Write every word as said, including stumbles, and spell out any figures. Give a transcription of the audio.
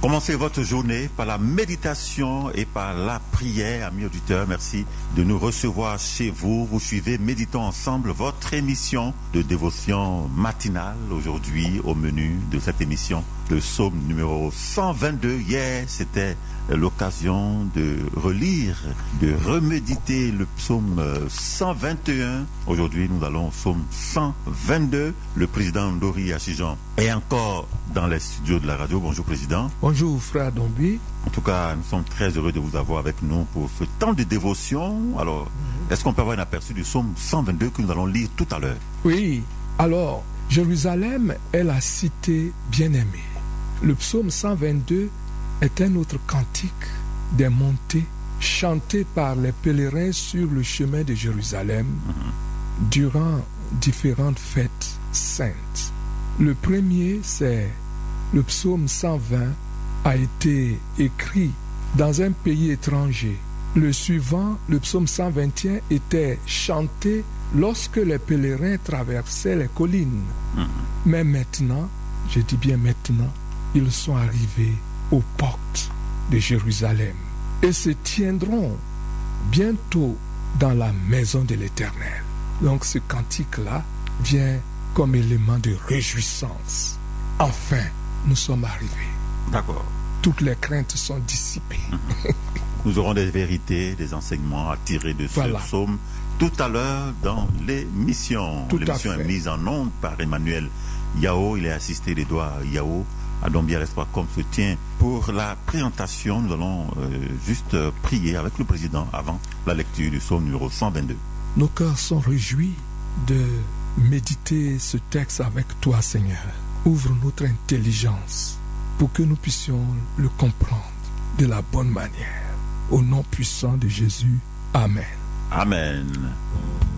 Commencez votre journée par la méditation et par la prière, amis auditeurs. Merci de nous recevoir chez vous. Vous suivez Méditons ensemble, votre émission de dévotion matinale. Aujourd'hui, au menu de cette émission, le psaume numéro cent vingt-deux. Hier, c'était l'occasion de relire, de reméditer le psaume cent vingt et un. Aujourd'hui, nous allons au psaume cent vingt-deux. Le président Ndori Achijan est encore dans les studios de la radio. Bonjour, président. Bonjour, frère Dombi. En tout cas, nous sommes très heureux de vous avoir avec nous pour ce temps de dévotion. Alors, mm-hmm. est-ce qu'on peut avoir un aperçu du psaume cent vingt-deux que nous allons lire tout à l'heure? Oui. Alors, Jérusalem est la cité bien-aimée. Le psaume cent vingt-deux est un autre cantique des montées chanté par les pèlerins sur le chemin de Jérusalem mm-hmm. durant différentes fêtes saintes. Le premier, c'est le psaume cent vingt, a été écrit dans un pays étranger. Le suivant, le psaume cent vingt et un, était chanté lorsque les pèlerins traversaient les collines. Mm-hmm. Mais maintenant, je dis bien maintenant, ils sont arrivés aux portes de Jérusalem et se tiendront bientôt dans la maison de l'Éternel. Donc ce cantique-là vient comme élément de réjouissance. Enfin, nous sommes arrivés. D'accord. Toutes les craintes sont dissipées. Mmh. Nous aurons des vérités, des enseignements à tirer de ce voilà. psaume tout à l'heure dans l'émission. Tout l'émission est mise en onde par Emmanuel Yao. Il est assisté d'Edouard Yao. À Dombière Espoir comme se tient. Pour la présentation, nous allons euh, juste euh, prier avec le président avant la lecture du psaume numéro cent vingt-deux. Nos cœurs sont réjouis de méditer ce texte avec toi, Seigneur. Ouvre notre intelligence pour que nous puissions le comprendre de la bonne manière. Au nom puissant de Jésus, Amen. Amen.